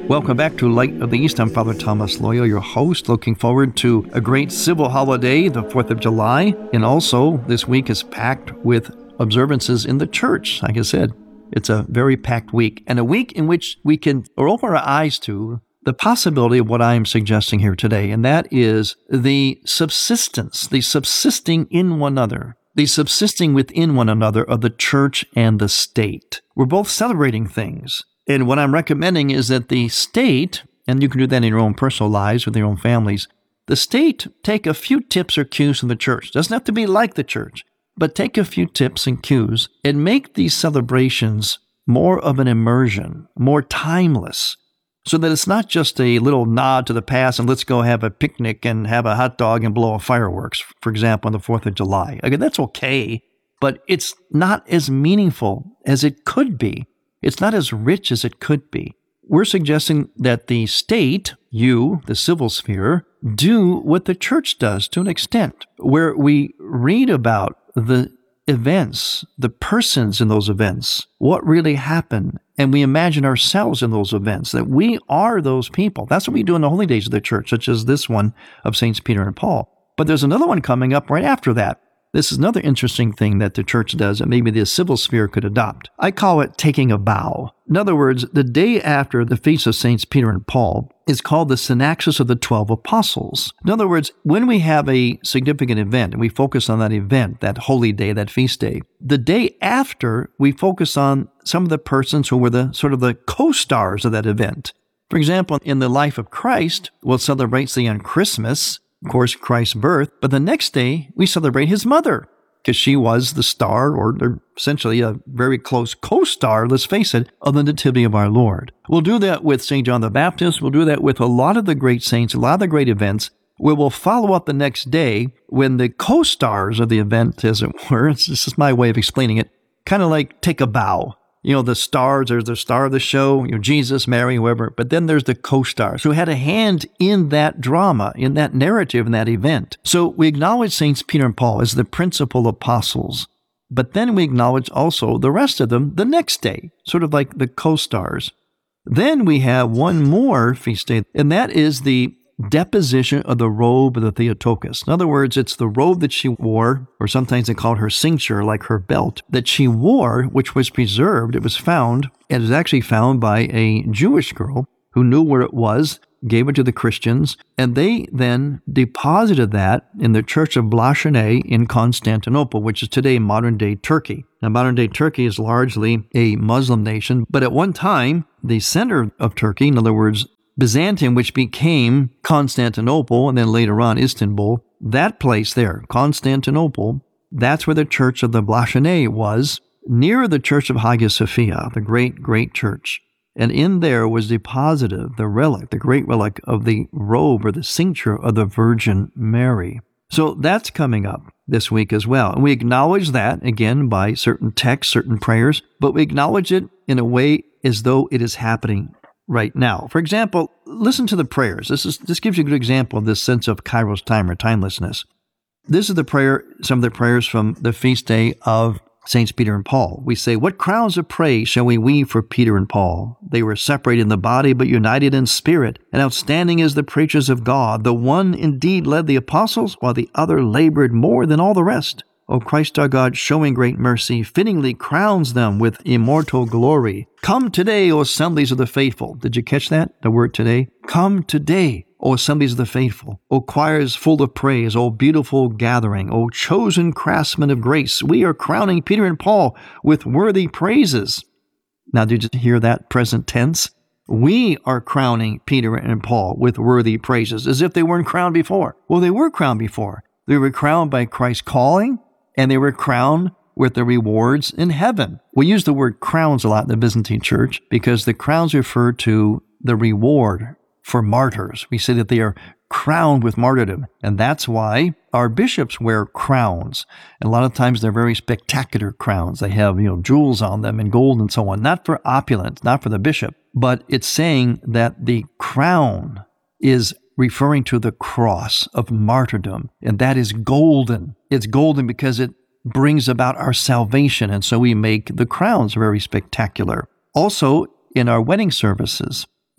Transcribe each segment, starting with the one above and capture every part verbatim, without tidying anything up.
Welcome back to Light of the East. I'm Father Thomas Loyo, your host. Looking forward to a great civil holiday, the fourth of July. And also, this week is packed with observances in the church. Like I said, it's a very packed week, and a week in which we can open our eyes to the possibility of what I am suggesting here today, and that is the subsistence, the subsisting in one another, the subsisting within one another of the church and the state. We're both celebrating things. And what I'm recommending is that the state, and you can do that in your own personal lives with your own families, the state take a few tips or cues from the church. It doesn't have to be like the church, but take a few tips and cues and make these celebrations more of an immersion, more timeless, so that it's not just a little nod to the past and let's go have a picnic and have a hot dog and blow off fireworks, for example, on the fourth of July. Again, that's okay, but it's not as meaningful as it could be. It's not as rich as it could be. We're suggesting that the state, you, the civil sphere, do what the church does to an extent, where we read about the events, the persons in those events, what really happened, and we imagine ourselves in those events, that we are those people. That's what we do in the holy days of the church, such as this one of Saints Peter and Paul. But there's another one coming up right after that. This is another interesting thing that the church does that maybe the civil sphere could adopt. I call it taking a vow. In other words, the day after the feast of Saints Peter and Paul is called the Synaxis of the Twelve Apostles. In other words, when we have a significant event and we focus on that event, that holy day, that feast day, the day after we focus on some of the persons who were the sort of the co-stars of that event. For example, in the life of Christ, we'll celebrate, say, on Christmas, of course, Christ's birth, but the next day we celebrate his mother because she was the star, or essentially a very close co-star, let's face it, of the Nativity of our Lord. We'll do that with Saint John the Baptist. We'll do that with a lot of the great saints, a lot of the great events. We will follow up the next day when the co-stars of the event, as it were, this is my way of explaining it, kind of like take a bow. You know, the stars, there's the star of the show, you know, Jesus, Mary, whoever, but then there's the co-stars who had a hand in that drama, in that narrative, in that event. So we acknowledge Saints Peter and Paul as the principal apostles, but then we acknowledge also the rest of them the next day, sort of like the co-stars. Then we have one more feast day, and that is the deposition of the robe of the Theotokos. In other words, it's the robe that she wore, or sometimes they call it her cincture, like her belt, that she wore, which was preserved. It was found, and it was actually found by a Jewish girl who knew where it was, gave it to the Christians, and they then deposited that in the Church of Blaşany in Constantinople, which is today modern-day Turkey. Now, modern-day Turkey is largely a Muslim nation, but at one time, the center of Turkey, in other words, Byzantium, which became Constantinople and then later on Istanbul, that place there, Constantinople, that's where the Church of the Blaşany was, near the Church of Hagia Sophia, the great, great church. And in there was deposited the relic, the great relic of the robe or the cincture of the Virgin Mary. So that's coming up this week as well. And we acknowledge that, again, by certain texts, certain prayers, but we acknowledge it in a way as though it is happening right now. For example, listen to the prayers. This is this gives you a good example of this sense of kairos time or timelessness. This is the prayer, some of the prayers from the feast day of Saints Peter and Paul. We say, "What crowns of praise shall we weave for Peter and Paul? They were separated in the body, but united in spirit. And outstanding as the preachers of God. The one indeed led the apostles, while the other labored more than all the rest. O Christ our God, showing great mercy, fittingly crowns them with immortal glory. Come today, O assemblies of the faithful." Did you catch that? The word today? Come today, O assemblies of the faithful. O choirs full of praise, O beautiful gathering, O chosen craftsmen of grace. We are crowning Peter and Paul with worthy praises. Now, did you hear that present tense? We are crowning Peter and Paul with worthy praises, as if they weren't crowned before. Well, they were crowned before. They were crowned by Christ's calling, and they were crowned with the rewards in heaven. We use the word crowns a lot in the Byzantine Church because the crowns refer to the reward for martyrs. We say that they are crowned with martyrdom, and that's why our bishops wear crowns. And a lot of times they're very spectacular crowns. They have, you know, jewels on them and gold and so on, not for opulence, not for the bishop, but it's saying that the crown is referring to the cross of martyrdom, and that is golden. It's golden because it brings about our salvation, and so we make the crowns very spectacular. Also, in our wedding services,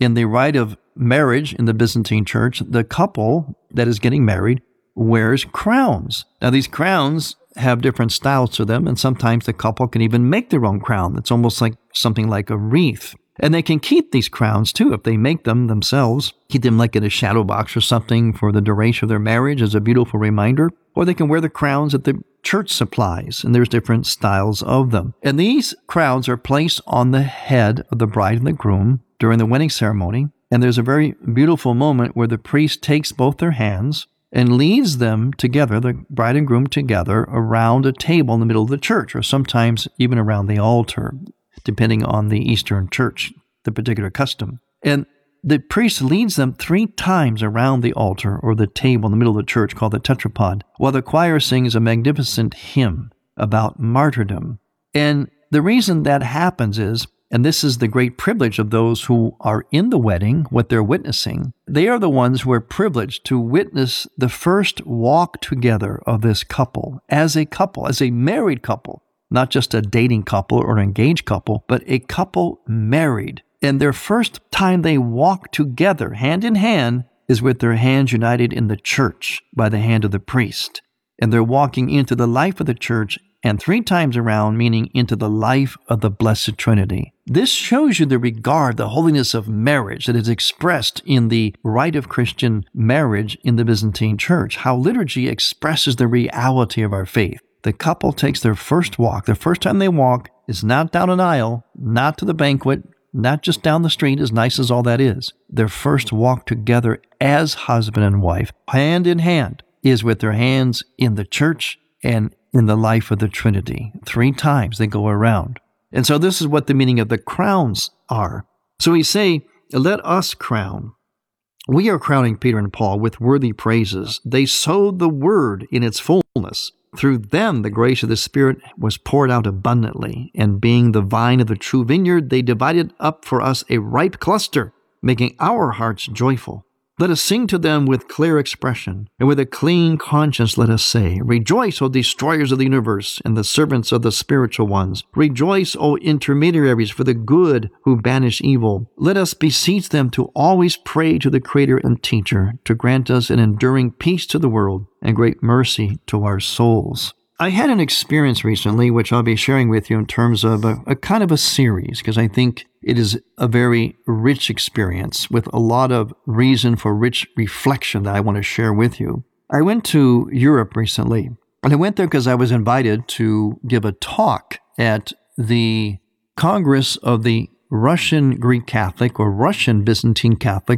in the rite of marriage in the Byzantine church, the couple that is getting married wears crowns. Now, these crowns have different styles to them, and sometimes the couple can even make their own crown. It's almost like something like a wreath. And they can keep these crowns, too, if they make them themselves. Keep them like in a shadow box or something for the duration of their marriage as a beautiful reminder. Or they can wear the crowns that the church supplies, and there's different styles of them. And these crowns are placed on the head of the bride and the groom during the wedding ceremony. And there's a very beautiful moment where the priest takes both their hands and leads them together, the bride and groom together, around a table in the middle of the church, or sometimes even around the altar, depending on the Eastern church, the particular custom. And the priest leads them three times around the altar or the table in the middle of the church called the tetrapod, while the choir sings a magnificent hymn about martyrdom. And the reason that happens is, and this is the great privilege of those who are in the wedding, what they're witnessing, they are the ones who are privileged to witness the first walk together of this couple, as a couple, as a married couple, not just a dating couple or an engaged couple, but a couple married. And their first time they walk together, hand in hand, is with their hands united in the church by the hand of the priest. And they're walking into the life of the church, and three times around, meaning into the life of the Blessed Trinity. This shows you the regard, the holiness of marriage that is expressed in the rite of Christian marriage in the Byzantine church, how liturgy expresses the reality of our faith. The couple takes their first walk. The first time they walk is not down an aisle, not to the banquet, not just down the street, as nice as all that is. Their first walk together as husband and wife, hand in hand, is with their hands in the church and in the life of the Trinity. Three times they go around. And so this is what the meaning of the crowns are. So we say, let us crown. We are crowning Peter and Paul with worthy praises. They sowed the word in its fullness. Through them, the grace of the Spirit was poured out abundantly, and being the vine of the true vineyard, they divided up for us a ripe cluster, making our hearts joyful. Let us sing to them with clear expression, and with a clean conscience let us say, Rejoice, O destroyers of the universe, and the servants of the spiritual ones. Rejoice, O intermediaries for the good who banish evil. Let us beseech them to always pray to the Creator and Teacher, to grant us an enduring peace to the world, and great mercy to our souls. I had an experience recently, which I'll be sharing with you in terms of a, a kind of a series, because I think it is a very rich experience with a lot of reason for rich reflection that I want to share with you. I went to Europe recently, and I went there because I was invited to give a talk at the Congress of the Russian Greek Catholic or Russian Byzantine Catholic